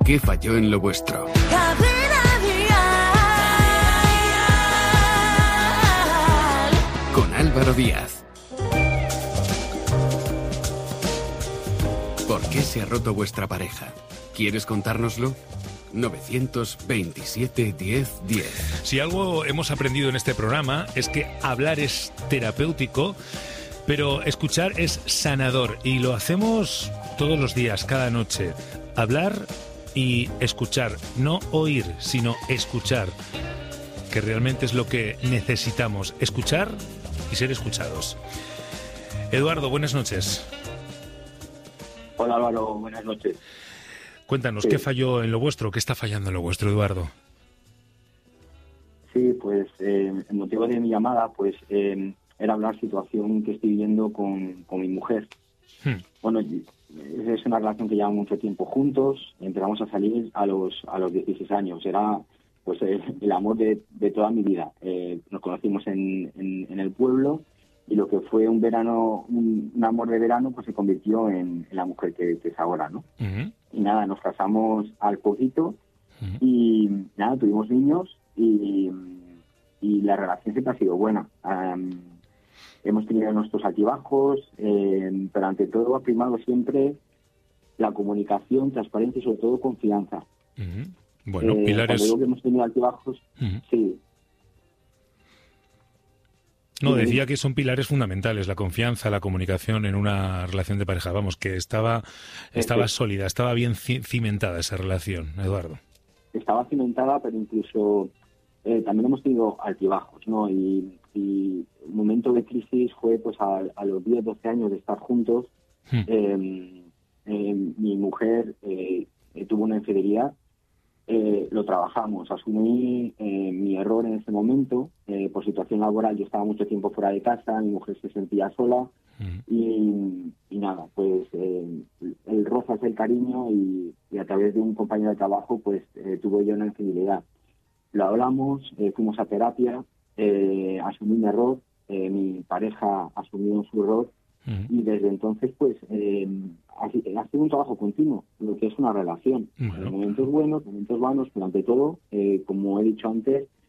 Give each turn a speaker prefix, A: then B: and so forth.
A: ¿Qué falló en lo vuestro? Con Álvaro Díaz. ¿Por qué se ha roto vuestra pareja? ¿Quieres contárnoslo? 927-10-10.
B: Si algo hemos aprendido en este programa es que hablar es terapéutico, pero escuchar es sanador. Y lo hacemos todos los días, cada noche. Hablar y escuchar. No oír, sino escuchar. Que realmente es lo que necesitamos. Escuchar y ser escuchados. Eduardo, buenas noches.
C: Hola Álvaro, buenas noches.
B: Cuéntanos,
C: Sí.
B: ¿qué falló en lo vuestro? ¿Qué está fallando en lo vuestro, Eduardo?
C: Sí, pues el motivo de mi llamada pues era hablar situación que estoy viviendo con mi mujer. Bueno, es una relación que lleva mucho tiempo juntos. Empezamos a salir a los 16 años. Era pues el amor de toda mi vida. Nos conocimos en el pueblo y lo que fue un verano, un amor de verano, pues se convirtió en la mujer que es ahora, ¿no?
B: Uh-huh.
C: Y nada, nos casamos al poquito
B: Uh-huh.
C: y nada, tuvimos niños y la relación siempre ha sido buena. Hemos tenido nuestros altibajos, pero ante todo ha primado siempre la comunicación, transparencia y sobre todo confianza.
B: Uh-huh. Bueno, pilares.
C: Cuando digo que hemos tenido altibajos,
B: Uh-huh.
C: sí.
B: No, decía que son pilares fundamentales, la confianza, la comunicación en una relación de pareja. Vamos, que estaba sólida, estaba bien cimentada esa relación, Eduardo.
C: Estaba cimentada, pero incluso también hemos tenido altibajos, ¿no? Y un momento de crisis fue pues a los 10, 12 años de estar juntos. Mi mujer tuvo una infidelidad. Lo trabajamos, asumí mi error en ese momento. Por situación laboral yo estaba mucho tiempo fuera de casa, mi mujer se sentía sola y nada, pues el roza es el cariño y a través de un compañero de trabajo pues tuve yo una infidelidad. Lo hablamos, fuimos a terapia, asumí mi error, mi pareja asumió su error y desde entonces pues ha sido un trabajo continuo, lo que es una relación.
B: Bueno.
C: Momentos buenos, momentos vanos, pero ante todo, como he dicho antes,